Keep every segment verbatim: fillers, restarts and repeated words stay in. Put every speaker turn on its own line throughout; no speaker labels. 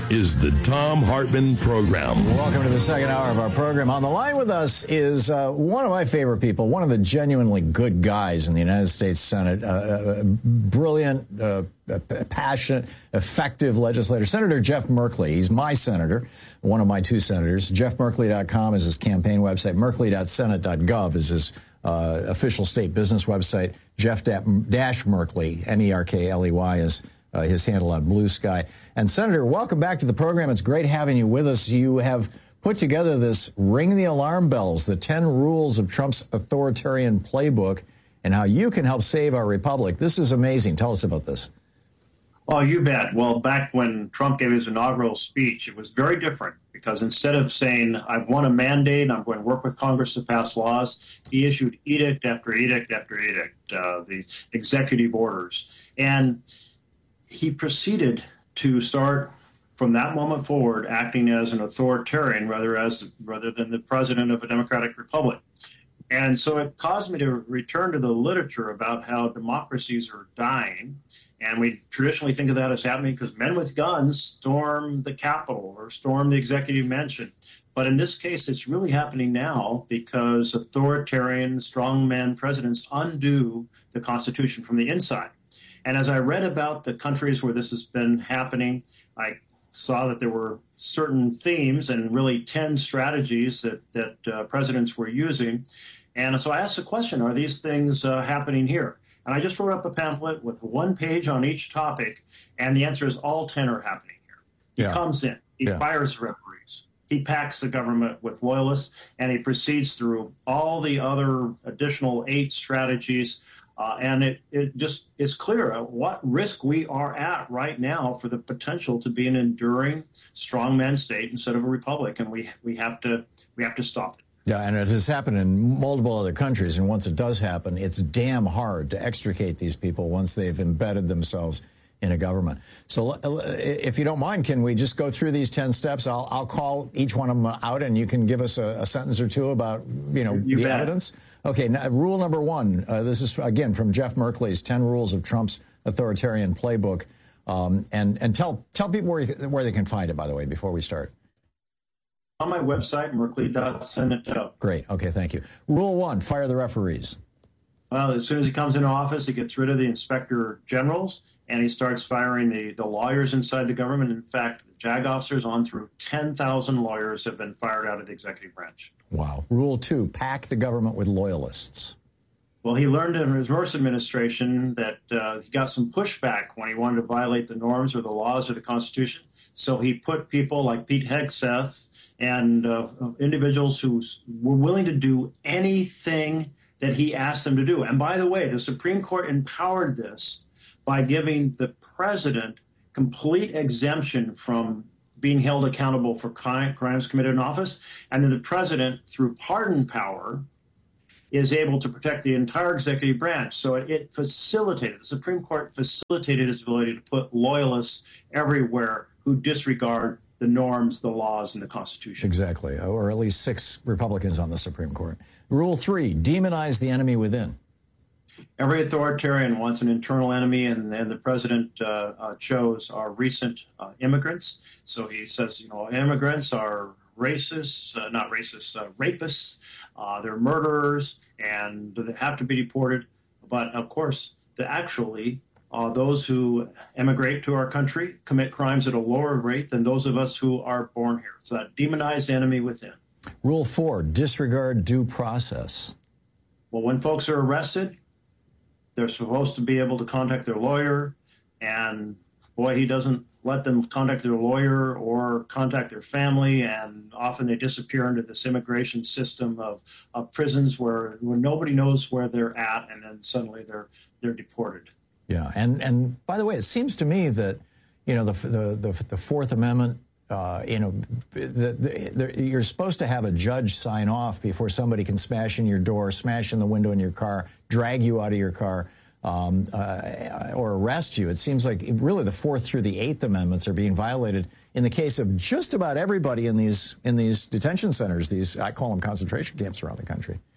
is the Thom Hartmann Program.
Welcome to the second hour of our program. On the line with us is uh, one of my favorite people, one of the genuinely good guys in the United States Senate, uh, uh, brilliant, uh, passionate, effective legislator, Senator Jeff Merkley. He's my senator, one of my two senators. jeff merkley dot com is his campaign website. merkley dot senate dot gov is his uh, official state business website. Jeff Merkley, M E R K L E Y, is uh, his handle on Blue Sky. And Senator, welcome back to the program. It's great having you with us. You have put together this Ring the Alarm Bells, the ten rules of Trump's authoritarian playbook, and how you can help save our republic. This is amazing. Tell us about this.
Oh, you bet. Well, back when Trump gave his inaugural speech, it was very different because instead of saying, I've won a mandate, I'm going to work with Congress to pass laws, he issued edict after edict after edict, uh, these executive orders. And he proceeded to start from that moment forward acting as an authoritarian rather as rather than the president of a democratic republic. And so it caused me to return to the literature about how democracies are dying. And we traditionally think of that as happening because men with guns storm the Capitol or storm the executive mansion. But in this case, it's really happening now because authoritarian strongman presidents undo the Constitution from the inside. And as I read about the countries where this has been happening, I saw that there were certain themes and really ten strategies that, that uh, presidents were using. And so I asked the question, are these things uh, happening here? And I just wrote up a pamphlet with one page on each topic, and the answer is all ten are happening here. He yeah. comes in, he yeah. fires referees, he packs the government with loyalists, and he proceeds through all the other additional eight strategies. Uh, and it, it just is clear what risk we are at right now for the potential to be an enduring strongman state instead of a republic. And we, we have to we have to stop it.
Yeah, and it has happened in multiple other countries. And once it does happen, it's damn hard to extricate these people once they've embedded themselves in a government. So if you don't mind, can we just go through these ten steps? I'll, I'll call each one of them out, and you can give us a, a sentence or two about, you know,
you
the
bet.
evidence. Okay, now, rule number one. Uh, this is, again, from Jeff Merkley's ten rules of Trump's authoritarian playbook. Um, and and tell tell people where, you, where they can find it, by the way, before we start.
On my website, merkley dot senate dot gov.
Great. Okay, thank you. Rule one, fire the referees.
Well, as soon as he comes into office, he gets rid of the inspector generals, and he starts firing the, the lawyers inside the government. In fact, the JAG officers on through ten thousand lawyers have been fired out of the executive branch.
Wow. Rule two, pack the government with loyalists.
Well, he learned in his Morse administration that uh, he got some pushback when he wanted to violate the norms or the laws or the Constitution. So he put people like Pete Hegseth and uh, individuals who were willing to do anything that he asked them to do. And by the way, the Supreme Court empowered this by giving the president complete exemption from being held accountable for crimes committed in office. And then the president, through pardon power, is able to protect the entire executive branch. So it, it facilitated, the Supreme Court facilitated his ability to put loyalists everywhere who disregard the norms, the laws, and the Constitution.
Exactly, or at least six Republicans on the Supreme Court. Rule three, demonize the enemy within.
Every authoritarian wants an internal enemy, and, and the president uh, uh, chose our recent uh, immigrants. So he says, you know, immigrants are racists, uh, not racists, uh, rapists, uh, they're murderers, and they have to be deported. But of course, the actually, uh, those who emigrate to our country commit crimes at a lower rate than those of us who are born here. It's that demonized enemy within.
Rule four, disregard due process.
Well, when folks are arrested, they're supposed to be able to contact their lawyer, and boy, he doesn't let them contact their lawyer or contact their family, and often they disappear into this immigration system of, of prisons where, where nobody knows where they're at, and then suddenly they're they're deported.
Yeah, and and by the way, it seems to me that, you know, the the the, the Fourth Amendment, uh, you know, the, the, the, you're supposed to have a judge sign off before somebody can smash in your door, smash in the window in your car, drag you out of your car, um, uh, or arrest you. It seems like really the Fourth through the Eighth Amendments are being violated in the case of just about everybody in these in these detention centers. These, I call them concentration camps around the country.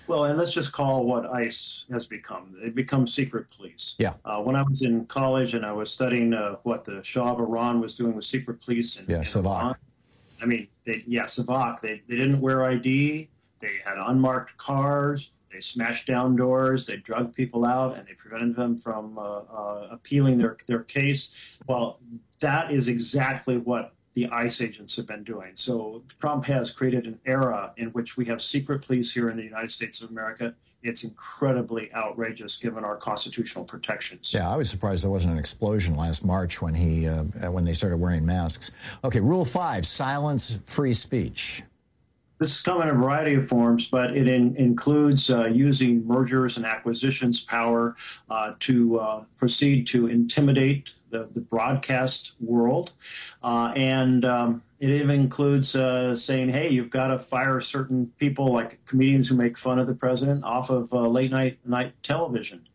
Well, and let's just call what ICE has become. It becomes secret police.
Yeah.
Uh, when I was in college and I was studying uh, what the Shah of Iran was doing with secret police in,
yeah,
in
Savak.
Iran, I mean, they, yeah, Savak. They, they didn't wear I D. They had unmarked cars. They smashed down doors. They drugged people out, and they prevented them from uh, uh, appealing their, their case. Well, that is exactly what the ICE agents have been doing. So Trump has created an era in which we have secret police here in the United States of America. It's incredibly outrageous given our constitutional protections.
Yeah, I was surprised there wasn't an explosion last March when he uh, when they started wearing masks. Okay, rule five, silence free speech.
This has come in a variety of forms, but it in, includes uh, using mergers and acquisitions power uh, to uh, proceed to intimidate the, the broadcast world. Uh, and um, it even includes uh, saying, hey, you've got to fire certain people like comedians who make fun of the president off of uh, late night night television.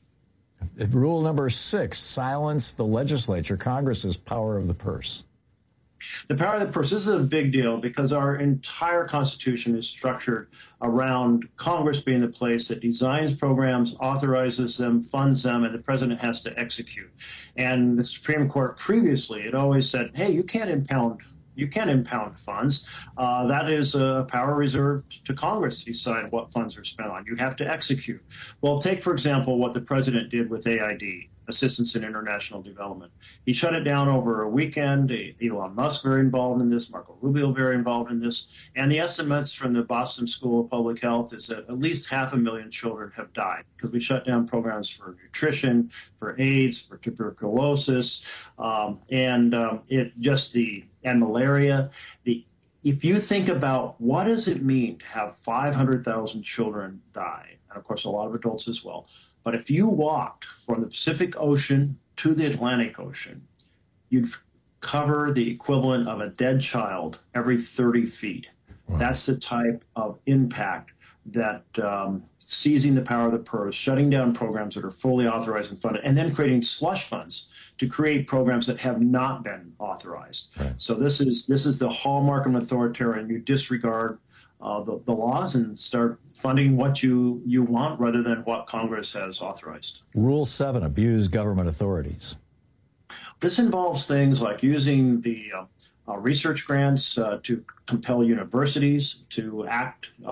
Rule number six, silence the legislature, Congress's power of the purse.
The power of the purse, this is a big deal because our entire Constitution is structured around Congress being the place that designs programs, authorizes them, funds them, and the president has to execute. And the Supreme Court previously had always said, hey, you can't impound You can't impound funds. Uh, that is a power reserved to Congress to decide what funds are spent on. You have to execute. Well, take, for example, what the president did with A I D, Assistance in International Development. He shut it down over a weekend. Elon Musk very involved in this, Marco Rubio very involved in this. And the estimates from the Boston School of Public Health is that at least half a million children have died because we shut down programs for nutrition, for AIDS, for tuberculosis, um, and um, it just the and malaria. The if you think about what does it mean to have five hundred thousand children die, and of course a lot of adults as well. But if you walked from the Pacific Ocean to the Atlantic Ocean, you'd cover the equivalent of a dead child every thirty feet. Wow. That's the type of impact that um, seizing the power of the purse, shutting down programs that are fully authorized and funded, and then creating slush funds to create programs that have not been authorized. Right. So this is this is the hallmark of an authoritarian. You disregard uh, the, the laws and start funding what you, you want rather than what Congress has authorized.
Rule seven, abuse government authorities.
This involves things like using the uh, uh, research grants uh, to compel universities to act, uh,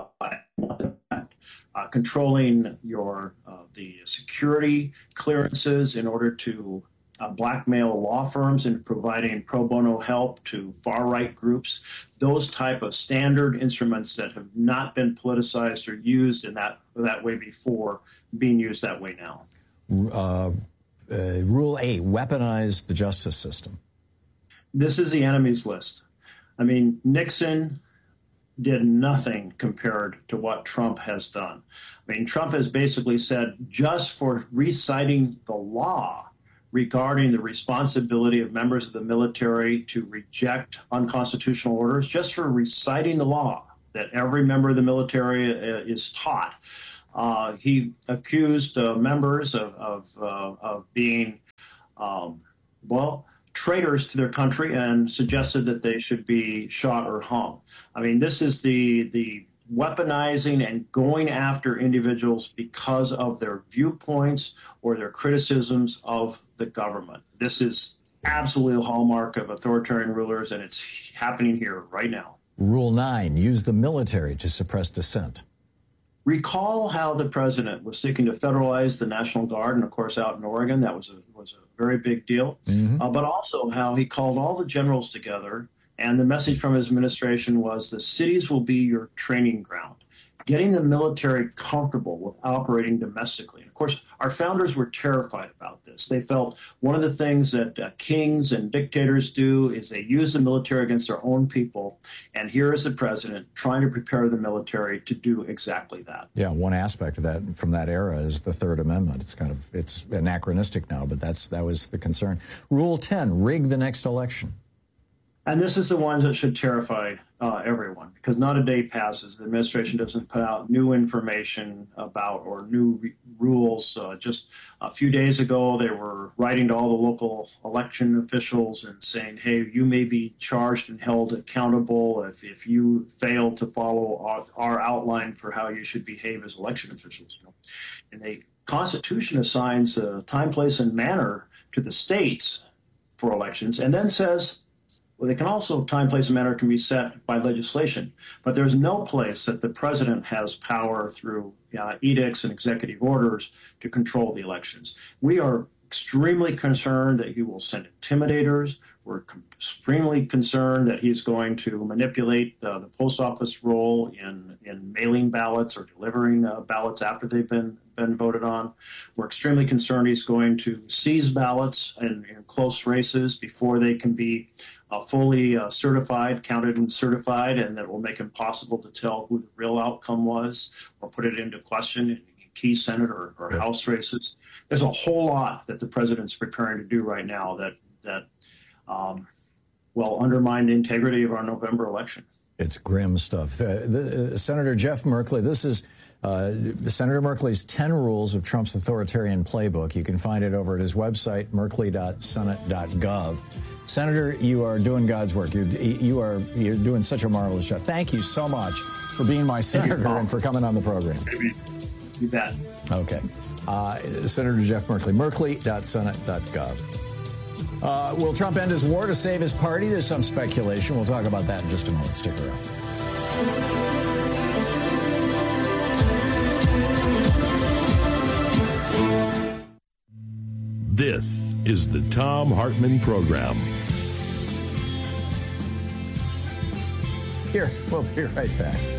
uh, controlling your uh, the security clearances in order to Uh, blackmail law firms and providing pro bono help to far-right groups, those type of standard instruments that have not been politicized or used in that that way before, being used that way now.
Uh, uh, rule eight, weaponize the justice system.
This is the enemy's list. I mean, Nixon did nothing compared to what Trump has done. I mean, Trump has basically said just for reciting the law regarding the responsibility of members of the military to reject unconstitutional orders, just for reciting the law that every member of the military is taught. Uh, he accused uh, members of, of, uh, of being, um, well, traitors to their country and suggested that they should be shot or hung. I mean, this is the the weaponizing and going after individuals because of their viewpoints or their criticisms of the government. This is absolutely the hallmark of authoritarian rulers, and it's happening here right now.
Rule nine, use the military to suppress dissent.
Recall how the president was seeking to federalize the National Guard, and of course out in Oregon, that was a, was a very big deal, mm-hmm. uh, but also how he called all the generals together. And the message from his administration was the cities will be your training ground, getting the military comfortable with operating domestically. And of course, our founders were terrified about this. They felt one of the things that uh, kings and dictators do is they use the military against their own people. And here is the president trying to prepare the military to do exactly that.
Yeah, one aspect of that from that era is the Third Amendment. It's kind of it's anachronistic now, but that's that was the concern. Rule ten, rig the next election.
And this is the one that should terrify uh, everyone, because not a day passes the administration doesn't put out new information about or new re- rules. Uh, just a few days ago, they were writing to all the local election officials and saying, hey, you may be charged and held accountable if, if you fail to follow our, our outline for how you should behave as election officials. You know? And the Constitution assigns a time, place, and manner to the states for elections, and then says, well, they can also, time, place, and manner can be set by legislation, but there's no place that the president has power through uh, edicts and executive orders to control the elections. We are extremely concerned that he will send intimidators. We're extremely concerned that he's going to manipulate uh, the post office role in, in mailing ballots or delivering uh, ballots after they've been, been voted on. We're extremely concerned he's going to seize ballots in, in close races before they can be uh, fully uh, certified, counted and certified, and that will make it impossible to tell who the real outcome was or put it into question in key Senate or, or
Right.
House races. There's a whole lot that the president's preparing to do right now that that um, will undermine the integrity of our November election.
It's grim stuff. Uh, the, uh, Senator Jeff Merkley, this is uh, Senator Merkley's ten Rules of Trump's Authoritarian Playbook. You can find it over at his website, merkley dot senate dot gov. Senator, you are doing God's work. You're, you are you're doing such a marvelous job. Thank you so much for being my senator
you,
and for coming on the program.
Maybe you bet.
Okay. Uh, Senator Jeff Merkley, merkley dot senate dot gov. Uh, will Trump end his war to save his party? There's some speculation. We'll talk about that in just a moment. Stick around.
This is the Thom Hartmann Program.
Here, we'll be right back.